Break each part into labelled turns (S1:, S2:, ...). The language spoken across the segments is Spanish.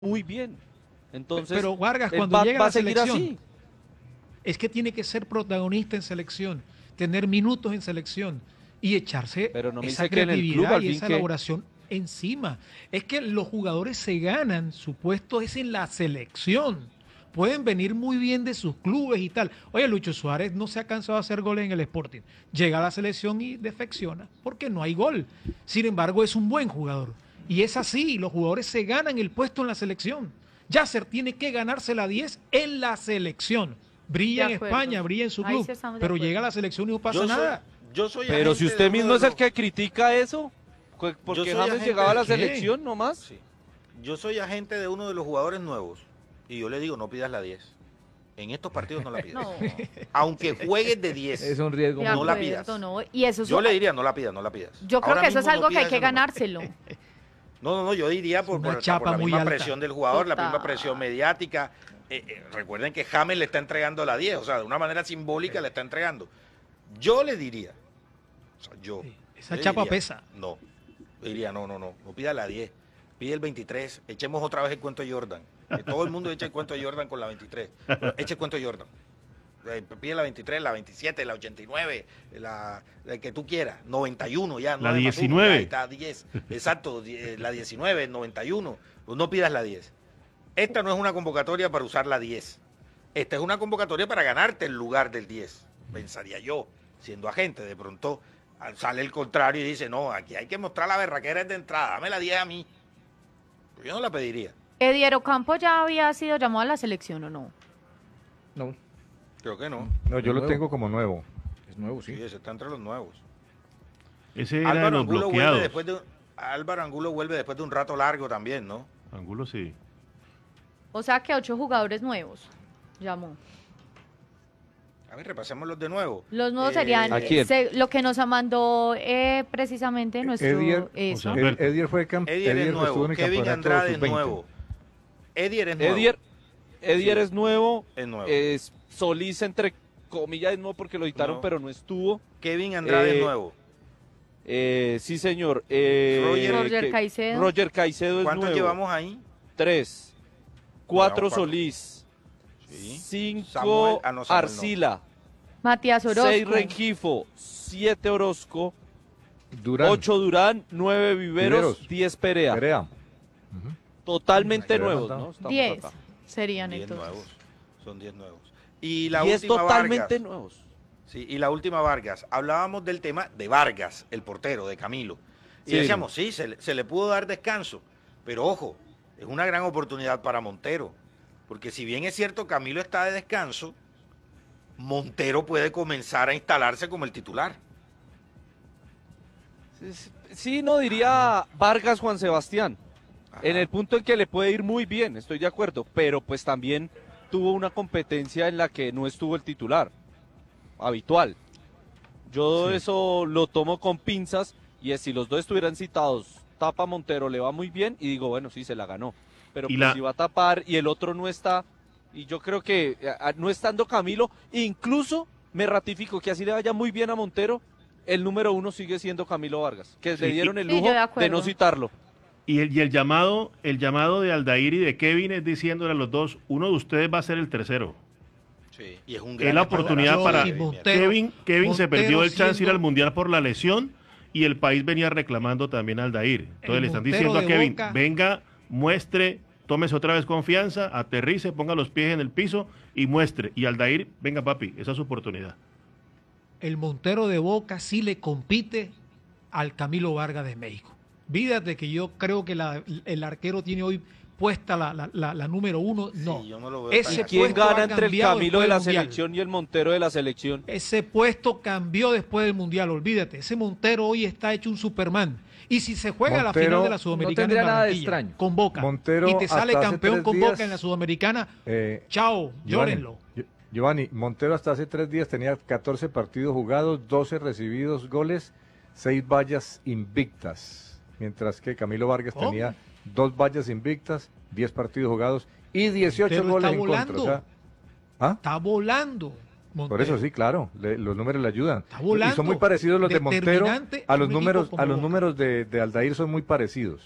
S1: muy bien. Entonces,
S2: Pero Vargas,
S1: él
S2: cuando llega
S1: va
S2: a
S1: a
S2: la
S1: seguir
S2: selección,
S1: así.
S2: es que tiene que ser protagonista en selección, tener minutos en selección y echarse
S1: Pero no me
S2: esa
S1: dice que en el club,
S2: creatividad
S1: al
S2: y
S1: fin
S2: esa
S1: que...
S2: elaboración encima. Es que los jugadores se ganan, su puesto es en la selección. Pueden venir muy bien de sus clubes y tal. Oye, Lucho Suárez no se ha cansado de hacer goles en el Sporting. Llega a la selección y defecciona porque no hay gol. Sin embargo, es un buen jugador. Y es así, los jugadores se ganan el puesto en la selección. Yasser tiene que ganarse la 10 en la selección.
S3: De
S2: Brilla en
S3: acuerdo.
S2: España, brilla en su
S3: Ahí
S2: club,
S3: sí estamos de
S2: pero llega a
S3: acuerdo.
S2: la selección y no pasa
S4: Yo soy,
S2: nada.
S4: yo soy
S1: Pero si
S4: agente de
S1: usted
S4: uno
S1: mismo
S4: de
S1: es el
S4: los...
S1: que critica eso,
S4: Yo
S1: porque
S4: soy
S1: James
S4: agente
S1: llegaba a la
S2: ¿Qué?
S1: selección nomás.
S4: Sí. Yo soy agente de uno de los jugadores nuevos y yo le digo, no pidas la 10. En estos partidos no la pidas.
S3: No,
S4: Aunque juegues de 10.
S5: Es un riesgo
S3: de
S4: No
S5: muy
S4: la
S3: acuerdo,
S4: pidas.
S3: no. Y eso es,
S4: Yo le diría, no la pidas, no la pidas.
S3: yo creo
S4: Ahora
S3: que eso es
S4: mismo no
S3: algo que hay
S4: pidas
S3: que
S4: ese número.
S3: ganárselo.
S4: No, yo diría por,
S2: una
S4: por
S2: chapa
S4: la
S2: muy
S4: misma
S2: alta.
S4: presión del jugador, la misma
S3: Total.
S4: presión mediática. Recuerden que James le está entregando la 10, o sea, de una manera simbólica le está entregando. Yo le diría, o sea, yo.
S2: Sí, esa
S4: le
S2: chapa
S4: diría,
S2: pesa.
S4: No, le diría, no pida la 10, pide el 23, echemos otra vez el cuento de Jordan. Que todo el mundo echa el cuento de Jordan con la 23, pero eche el cuento de Jordan. Pide la 23, la 27, la 89, la que tú quieras, 91 ya.
S6: La
S4: 9 más 1,
S6: 19.
S4: ya está 10, exacto, la 19, 91, pues no pidas la 10. Esta no es una convocatoria para usar la 10. Esta es una convocatoria para ganarte el lugar del 10, pensaría yo, siendo agente. De pronto sale el contrario y dice, no, aquí hay que mostrar la berraquera de entrada, dame la 10 a mí. Pues yo no la pediría.
S3: ¿Edier Ocampo ya había sido llamado a la selección o no?
S5: No,
S4: Creo que no.
S5: no, yo lo
S7: nuevo.
S5: tengo como nuevo.
S7: Es nuevo,
S4: Sí,
S7: sí.
S4: ese está entre los nuevos.
S6: Ese era de los
S4: Vuelve
S6: bloqueados.
S4: después de, Álvaro Angulo vuelve después de un rato largo también, ¿no?
S6: Angulo sí.
S3: O sea que 8 jugadores nuevos llamó.
S4: A ver, repasémoslos de nuevo.
S3: Los nuevos
S4: Eh,
S3: serían
S1: ¿a quién?
S3: lo que nos mandó precisamente nuestro...
S5: Edier,
S3: eso.
S6: o sea,
S5: Edier fue
S4: Edier es
S5: estuvo
S4: nuevo,
S5: en el
S4: Kevin
S5: campeonato
S4: Andrade es
S5: sub-20.
S4: nuevo. Edier es nuevo.
S1: Edier
S4: Sí.
S1: es nuevo.
S4: Es nuevo.
S1: Solís, entre comillas, es nuevo porque lo editaron,
S4: No.
S1: pero no estuvo.
S4: Kevin Andrade
S1: eh,
S4: es nuevo.
S1: Sí, señor.
S3: Roger Caicedo.
S1: Roger Caicedo es
S4: ¿Cuántos
S1: nuevo.
S4: llevamos ahí?
S1: 3. 4
S4: Llevamos cuatro.
S1: Solís.
S4: Sí.
S1: 5
S4: Samuel no.
S1: Arcila.
S3: Matías
S1: 6
S3: Orozco.
S1: Rengifo. 7 Orozco.
S5: Durán,
S1: 8 Durán. 9 Viveros.
S5: Viveros.
S1: 10 Perea.
S5: Perea.
S1: Totalmente
S5: Ahí le
S1: nuevos,
S5: faltaba.
S1: ¿no? Estamos
S3: 10
S1: acá.
S3: serían
S4: 10
S3: entonces.
S4: nuevos. Son 10 nuevos. Y la
S1: 10
S4: última
S1: totalmente
S4: Vargas.
S1: nuevos.
S4: Sí, y la última Vargas. Hablábamos del tema de Vargas, el portero, de Camilo. Y
S1: Sí.
S4: decíamos, sí, se le pudo dar descanso. Pero ojo, es una gran oportunidad para Montero. Porque si bien es cierto, Camilo está de descanso, Montero puede comenzar a instalarse como el titular.
S1: Sí, no diría Vargas Juan Sebastián.
S4: Ajá.
S1: En el punto en que le puede ir muy bien, estoy de acuerdo. Pero pues también tuvo una competencia en la que no estuvo el titular habitual. Yo
S6: Sí.
S1: eso lo tomo con pinzas y es si los dos estuvieran citados, tapa Montero, le va muy bien y digo, bueno, sí, se la ganó. Pero
S6: Y
S1: pues si va a tapar y el otro no está, y yo creo que no estando Camilo, incluso me ratifico que así le vaya muy bien a Montero, el número 1 sigue siendo Camilo Vargas, que
S6: Sí,
S1: le dieron el
S3: Sí, yo
S1: lujo
S3: de
S1: de
S3: acuerdo.
S1: no citarlo.
S6: Y el llamado de Aldair y de Kevin es diciéndole a los dos, uno de ustedes va a ser el tercero.
S4: Sí, y es un
S6: Es
S4: gran
S6: la
S4: ejemplo.
S6: oportunidad
S2: Yo
S6: para
S2: y Montero-
S6: Kevin se
S2: Montero
S6: perdió el chance de ir
S2: siendo-
S6: al Mundial por la lesión y el país venía reclamando también a Aldair. Entonces
S2: El
S6: le están
S2: Montero
S6: diciendo a
S2: de
S6: Kevin,
S2: Boca.
S6: venga, muestre, tómese otra vez confianza, aterrice, ponga los pies en el piso y muestre. Y Aldair, venga papi, esa es su oportunidad.
S2: El Montero de Boca sí le compite al Camilo Vargas de México. Fíjate que yo creo que el arquero tiene hoy puesta la número 1. No.
S4: Sí, yo no lo veo
S2: Ese
S4: tan
S1: ¿Quién
S2: puesto ha
S1: gana entre el
S2: cambiado
S1: Camilo
S2: después
S1: de la
S2: del Mundial.
S1: selección y el Montero de la selección?
S2: Ese puesto cambió después del Mundial, olvídate. Ese Montero hoy está hecho un Superman. Y si se juega la
S5: Montero
S2: final de la
S5: no
S2: Sudamericana
S5: tendría
S2: en
S5: nada de
S2: Barranquilla,
S5: extraño.
S2: con Boca,
S5: Montero
S2: y te sale
S5: hasta hace
S2: campeón
S5: 3
S2: con
S5: días,
S2: Boca en la Sudamericana, chao,
S5: Giovanni,
S2: llórenlo.
S5: Giovanni, Montero hasta hace 3 días tenía 14 partidos jugados, 12 recibidos goles, 6 vallas invictas. Mientras que Camilo Vargas
S2: ¿Cómo?
S5: tenía 2 vallas invictas, 10 partidos jugados y 18
S2: Montero
S5: goles
S2: está
S5: en contra.
S2: volando.
S5: O sea, ¿ah?
S2: Está volando.
S5: Por
S2: Montero.
S5: eso sí, claro, los números le ayudan.
S2: Está volando.
S5: Y son muy parecidos los de Montero
S2: Determinante
S5: a
S2: en
S5: los
S2: un
S5: números,
S2: equipo como
S5: a los
S2: Boca.
S5: números de Aldair son muy parecidos.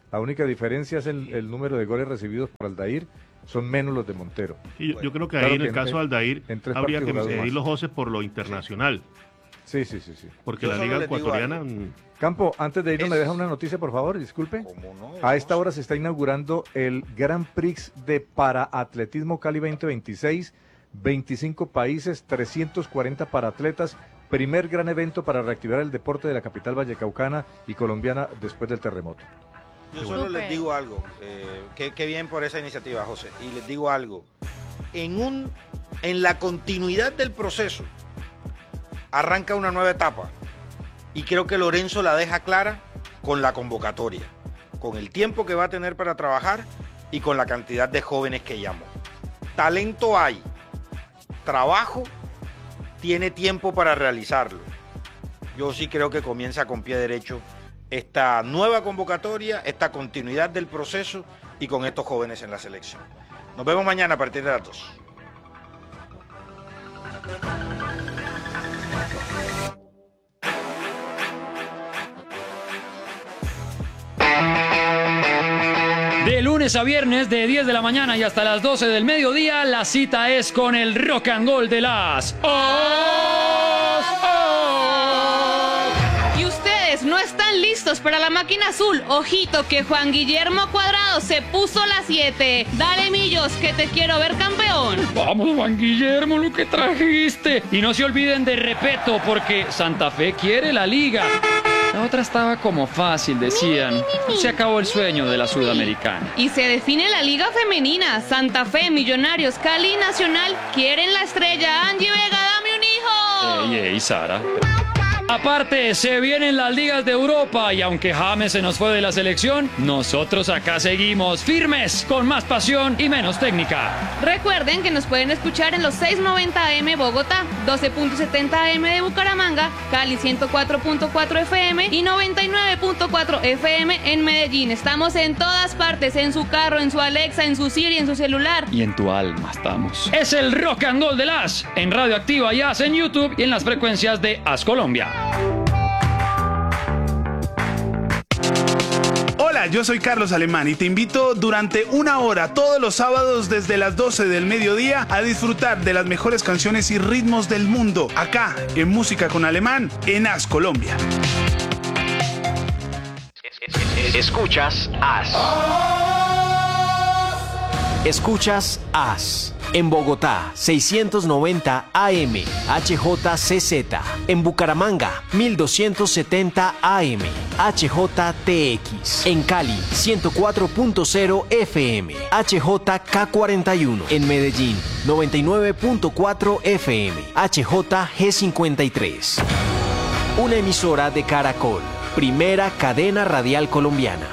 S5: La única diferencia es el número de goles recibidos por Aldair, son menos los de Montero.
S6: Y yo creo que ahí
S5: Claro
S6: en
S5: que
S6: el caso de Aldair
S5: en 3
S6: habría que
S5: partidos jugados
S6: medir
S5: más.
S6: los José por lo internacional,
S5: Sí.
S6: porque
S4: Yo
S6: la
S4: solo
S6: liga
S4: les digo
S6: ecuatoriana...
S5: Campo, antes de irnos,
S4: Es-
S5: ¿me deja una noticia, por favor? Disculpe.
S4: ¿Cómo no?
S5: A esta hora se está inaugurando el Grand Prix de Paraatletismo Cali 2026, 25 países, 340 paraatletas, primer gran evento para reactivar el deporte de la capital vallecaucana y colombiana después del terremoto.
S4: Yo solo
S3: Súper.
S4: les digo algo, qué bien por esa iniciativa, José. Y les digo algo, en la continuidad del proceso arranca una nueva etapa y creo que Lorenzo la deja clara con la convocatoria, con el tiempo que va a tener para trabajar y con la cantidad de jóvenes que llamó. Talento hay, trabajo, tiene tiempo para realizarlo. Yo sí creo que comienza con pie derecho esta nueva convocatoria, esta continuidad del proceso y con estos jóvenes en la selección. Nos vemos mañana a partir de las 2.
S7: De lunes a viernes, de 10 de la mañana y hasta las 12 del mediodía, la cita es con el rock and roll de las
S8: Y ustedes no están listos para la máquina azul. Ojito que Juan Guillermo Cuadrado se puso las 7. Dale, Millos, que te quiero ver campeón.
S7: Vamos, Juan Guillermo, lo que trajiste. Y no se olviden de Repeto, porque Santa Fe quiere la liga. La otra estaba como fácil, decían. Se acabó el sueño de la Sudamericana.
S8: Y se define la liga femenina. Santa Fe, Millonarios, Cali, Nacional quieren la estrella. Angie Vega, dame un hijo.
S7: Ey, Sara. Aparte, se vienen las ligas de Europa y aunque James se nos fue de la selección, nosotros acá seguimos firmes, con más pasión y menos técnica.
S8: Recuerden que nos pueden escuchar en los 690 AM Bogotá, 12.70 AM de Bucaramanga, Cali 104.4 FM y 99.4 FM en Medellín. Estamos en todas partes, en su carro, en su Alexa, en su Siri, en su celular.
S7: Y en tu alma estamos. Es el Rock and Roll de las en Radioactiva y As en YouTube y en las frecuencias de As Colombia.
S9: Hola, yo soy Carlos Alemán y te invito durante 1 hora todos los sábados desde las 12 del mediodía a disfrutar de las mejores canciones y ritmos del mundo acá en Música con Alemán en As Colombia.
S10: Escuchas As. Escuchas As. En Bogotá, 690 AM, HJCZ. En Bucaramanga, 1270 AM, HJTX. En Cali, 104.0 FM, HJK41. En Medellín, 99.4 FM, HJG53. Una emisora de Caracol, primera cadena radial colombiana.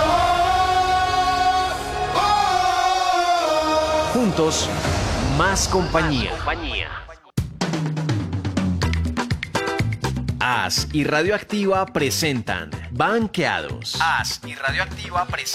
S10: Juntos, más compañía. As y Radioactiva presentan Banqueados. As y Radioactiva presentan